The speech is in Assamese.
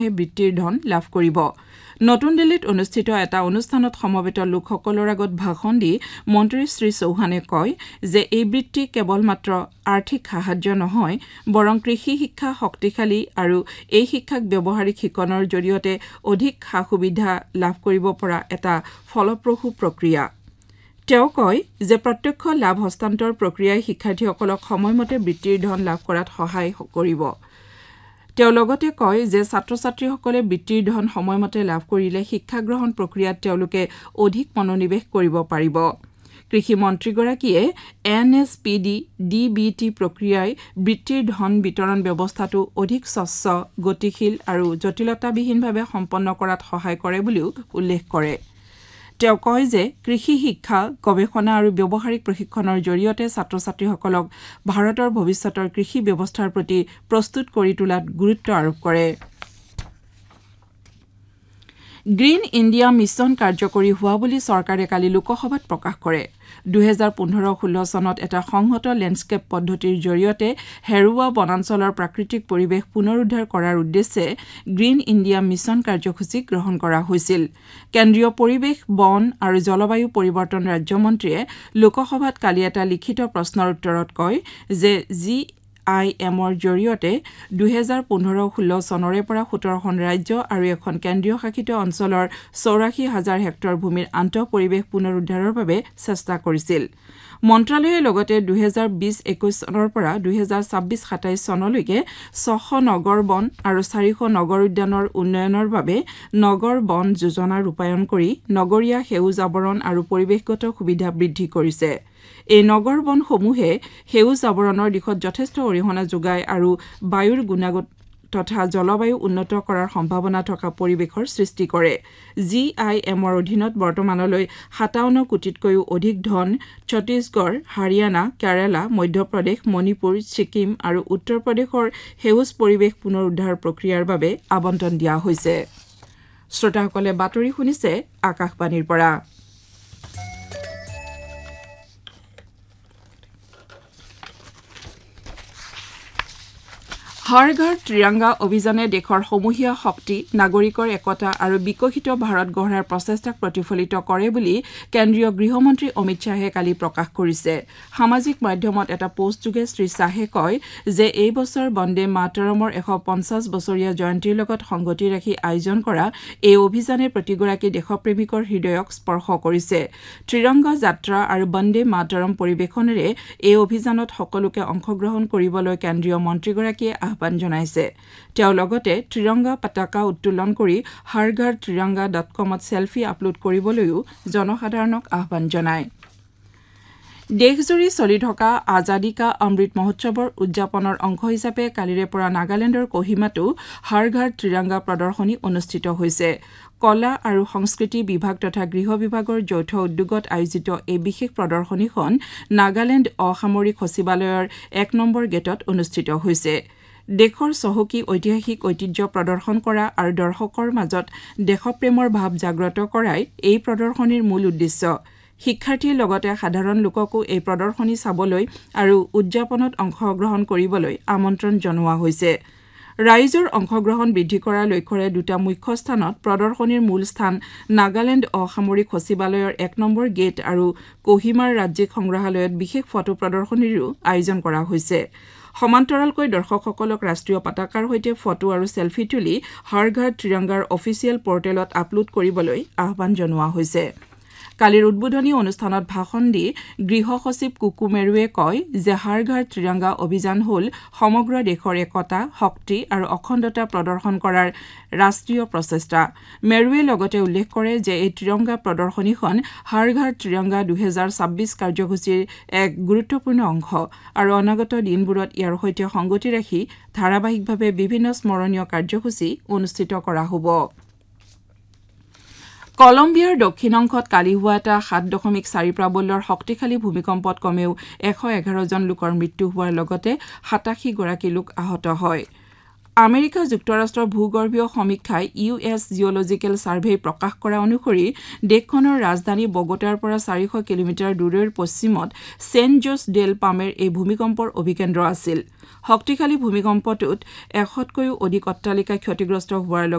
বৃত্তিৰ ধন লাভ কৰিব নতুন দিল্লীত অনুষ্ঠিত এটা অনুষ্ঠানত সমবেত লোকসকলৰ আগত ভাষণ দি মন্ত্ৰী শ্ৰী চৌহানে কয় যে এই বৃত্তি কেৱল মাত্ৰ আৰ্থিক সাহায্য নহয় বৰং কৃষি শিক্ষা শক্তিশালী আৰু এই শিক্ষাক ব্যৱহাৰিক শিকনৰ জৰিয়তে অধিক সা-সুবিধা লাভ কৰিব পৰা এটা ফলপ্ৰসূ প্ৰক্ৰিয়া তেওঁ কয় যে প্ৰত্যক্ষ লাভ হস্তান্তৰ প্ৰক্ৰিয়াই শিক্ষাৰ্থীসকলক সময়মতে বৃত্তিৰ ধন লাভ কৰাত সহায় কৰিব তেওঁ লগতে কয় যে ছাত্ৰ-ছাত্ৰীসকলে বৃত্তিৰ ধন সময়মতে লাভ কৰিলে শিক্ষা গ্ৰহণ প্ৰক্ৰিয়াত তেওঁলোকে অধিক মনোনিৱেশ কৰিব পাৰিব কৃষি মন্ত্ৰীগৰাকীয়ে এনএছপিডি ডিবিটি প্ৰক্ৰিয়াই বৃত্তিৰ ধন বিতৰণ ব্যৱস্থাটো অধিক স্বচ্ছ গতিশীল আৰু জটিলতাবিহীনভাৱে সম্পন্ন কৰাত সহায় কৰে বুলিও উল্লেখ কৰে তেওঁ কয় যে কৃষি শিক্ষা গৱেষণা আৰু ব্যৱহাৰিক প্ৰশিক্ষণৰ জৰিয়তে ছাত্ৰ-ছাত্ৰীসকলক ভাৰতৰ ভৱিষ্যতৰ কৃষি ব্যৱস্থাৰ প্ৰতি প্ৰস্তুত কৰি তোলাত গুৰুত্ব আৰোপ কৰে গ্ৰীণ ইণ্ডিয়া মিছন কাৰ্যকৰী হোৱা বুলি চৰকাৰে কালি লোকসভাত প্ৰকাশ কৰে 2015-16 চনত এটা সংহত লেণ্ডস্কেপ পদ্ধতিৰ জৰিয়তে হেৰুওৱা বনাঞ্চলৰ প্ৰাকৃতিক পৰিৱেশ পুনৰুদ্ধাৰ কৰাৰ উদ্দেশ্যে গ্ৰীণ ইণ্ডিয়া মিছন কাৰ্যসূচী গ্ৰহণ কৰা হৈছিল কেন্দ্ৰীয় পৰিৱেশ বন আৰু জলবায়ু পৰিৱৰ্তন ৰাজ্যমন্ত্ৰীয়ে লোকসভাত কালি এটা লিখিত প্ৰশ্নৰ উত্তৰত কয় যে IMৰ জৰিয়তে 2015-16 চনৰে পৰা 17খন ৰাজ্য আৰু এখন কেন্দ্ৰীয় শাসিত অঞ্চলৰ 84,000 হেক্টৰ ভূমিৰ আন্তঃ পৰিৱেশ পুনৰুদ্ধাৰৰ বাবে চেষ্টা কৰিছিল মন্ত্ৰালয়ে লগতে 2020-21 চনৰ পৰা 2026-27 চনলৈকে 600 নগৰ বন আৰু 400 নগৰ উদ্যানৰ উন্নয়নৰ বাবে নগৰ বন যোজনা ৰূপায়ণ কৰি নগৰীয়া সেউজ আৱৰণ আৰু পৰিৱেশগত সুবিধা বৃদ্ধি কৰিছে এই নগৰ বনসমূহে সেউজ আৱৰণৰ দিশত যথেষ্ট অৰিহণা যোগায় আৰু বায়ুৰ গুণগত তথা জলবায়ু উন্নত কৰাৰ সম্ভাৱনা থকা পৰিৱেশৰ সৃষ্টি কৰে GIMৰ অধীনত বৰ্তমানলৈ 57 কোটিতকৈও অধিক ধন ছত্তীশগড় হাৰিয়ানা কেৰালা মধ্যপ্ৰদেশ মণিপুৰ ছিকিম আৰু উত্তৰ প্ৰদেশৰ সেউজ পৰিৱেশ পুনৰুদ্ধাৰ প্ৰক্ৰিয়াৰ বাবে আবণ্টন দিয়া হৈছে শ্ৰোতাসকলে বাতৰি শুনিছে আকাশবাণীৰ পৰা হৰ ঘৰ ত্ৰিৰংগা অভিযানে দেশৰ সমূহীয়া শক্তি নাগৰিকৰ একতা আৰু বিকশিত ভাৰত গঢ়াৰ প্ৰচেষ্টাক প্ৰতিফলিত কৰে বুলি কেন্দ্ৰীয় গৃহমন্ত্ৰী অমিত শ্বাহে কালি প্ৰকাশ কৰিছে সামাজিক মাধ্যমত এটা পোষ্টযোগে শ্ৰী শ্বাহে কয় যে এই বছৰ বন্দে মাতৰমৰ 150 বছৰীয়া জয়ন্তীৰ লগত সংগতি ৰাখি আয়োজন কৰা এই অভিযানে প্ৰতিগৰাকী দেশপ্ৰেমিকৰ হৃদয়ক স্পৰ্শ কৰিছে ত্ৰিৰংগা যাত্ৰা আৰু বন্দে মাতৰম পৰিৱেশনেৰে এই অভিযানত সকলোকে অংশগ্ৰহণ কৰিবলৈ কেন্দ্ৰীয় মন্ত্ৰীগৰাকীয়ে আহ্বান জনাইছে তেওঁ লগতে ত্ৰিৰংগা পতাকা উত্তোলন কৰি harghar-tiranga.com ত সেলফি আপলোড কৰিবলৈও জনসাধাৰণক আহ্বান জনায় দেশজুৰি চলি থকা আজাদী কা অমৃত মহোৎসৱৰ উদযাপনৰ অংশ হিচাপে কালিৰে পৰা নাগালেণ্ডৰ কোহিমাতো হৰ ঘৰ ত্ৰিৰংগা প্ৰদৰ্শনী অনুষ্ঠিত হৈছে কলা আৰু সংস্কৃতি বিভাগ তথা গৃহ বিভাগৰ যৌথ উদ্যোগত আয়োজিত এই বিশেষ প্ৰদৰ্শনীখন নাগালেণ্ড অসামৰিক সচিবালয়ৰ 1 নম্বৰ গেটত অনুষ্ঠিত হৈছে দেশৰ চহকী ঐতিহাসিক ঐতিহ্য প্ৰদৰ্শন কৰা আৰু দৰ্শকৰ মাজত দেশপ্ৰেমৰ ভাৱ জাগ্ৰত কৰাই এই প্ৰদৰ্শনীৰ মূল উদ্দেশ্য শিক্ষাৰ্থীৰ লগতে সাধাৰণ লোককো এই প্ৰদৰ্শনী চাবলৈ আৰু উদযাপনত অংশগ্ৰহণ কৰিবলৈ আমন্ত্ৰণ জনোৱা হৈছে ৰাইজৰ অংশগ্ৰহণ বৃদ্ধি কৰাৰ লক্ষ্যৰে দুটা মুখ্য স্থানত প্ৰদৰ্শনীৰ মূল স্থান নাগালেণ্ড অসামৰিক সচিবালয়ৰ 1 নম্বৰ গেট আৰু কোহিমাৰ ৰাজ্যিক সংগ্ৰহালয়ত বিশেষ ফটো প্ৰদৰ্শনীৰো আয়োজন কৰা হৈছে সমান্তৰালকৈ দৰ্শকসকলক ৰাষ্ট্ৰীয় পতাকাৰ সৈতে ফটো আৰু সেলফি তুলি হৰ ঘৰ ত্ৰিৰংগাৰ অফিচিয়েল পৰ্টেলত আপলোড কৰিবলৈ আহ্বান জনোৱা হৈছে কালিৰ উদ্বোধনী অনুষ্ঠানত ভাষণ দি গৃহ সচিব কুকু মেৰুৱে কয় যে হৰ ঘৰ ত্ৰিৰংগা অভিযান হ'ল সমগ্ৰ দেশৰ একতা শক্তি আৰু অখণ্ডতা প্ৰদৰ্শন কৰাৰ ৰাষ্ট্ৰীয় প্ৰচেষ্টা মেৰুৱে লগতে উল্লেখ কৰে যে এই ত্ৰিৰংগা প্ৰদৰ্শনীখন হৰ ঘৰ ত্ৰিৰংগা 2026 কাৰ্যসূচীৰ এক গুৰুত্বপূৰ্ণ অংশ আৰু অনাগত দিনবোৰত ইয়াৰ সৈতে সংগতি ৰাখি ধাৰাবাহিকভাৱে বিভিন্ন স্মৰণীয় কাৰ্যসূচী অনুষ্ঠিত কৰা হ'ব কলম্বিয়াৰ দক্ষিণ অংশত কালি হোৱা এটা 7.4 প্ৰাবল্যৰ শক্তিশালী ভূমিকম্পত কমেও 111 জন লোকৰ মৃত্যু হোৱাৰ লগতে 87 গৰাকী লোক আহত হয় আমেৰিকা যুক্তৰাষ্ট্ৰৰ ভূগৰ্ভীয় সমীক্ষাই US জিঅলজিকেল সাৰ্ভে প্ৰকাশ কৰা অনুসৰি দেশখনৰ ৰাজধানী বগোটাৰ পৰা 400 কিলোমিটাৰ দূৰৰ পশ্চিমত সেন্ট জোছ ডেল পামেৰ এই ভূমিকম্পৰ অভিকেন্দ্ৰ আছিল শক্তিশালী ভূমিকম্পটোত 100তকৈও অধিক অট্টালিকা ক্ষতিগ্ৰস্ত হোৱাৰ